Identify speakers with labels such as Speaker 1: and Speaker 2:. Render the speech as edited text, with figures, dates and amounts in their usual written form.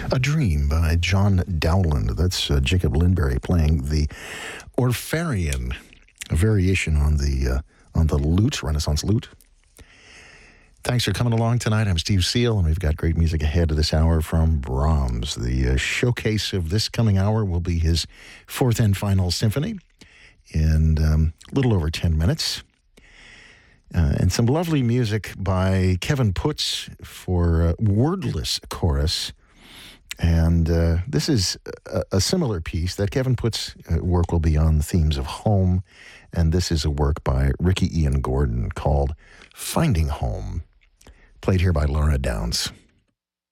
Speaker 1: A Dream by John Dowland. That's Jacob Lindberry playing the Orffarian, a variation on the lute, Renaissance lute. Thanks for coming along tonight. I'm Steve Seal, and we've got great music ahead of this hour from Brahms. The showcase of this coming hour will be his fourth and final symphony in a little over 10 minutes. And some lovely music by Kevin Putz for wordless chorus. And this is a similar piece. That Kevin Putz work will be on themes of home. And this is a work by Ricky Ian Gordon called Finding Home, played here by Laura Downs.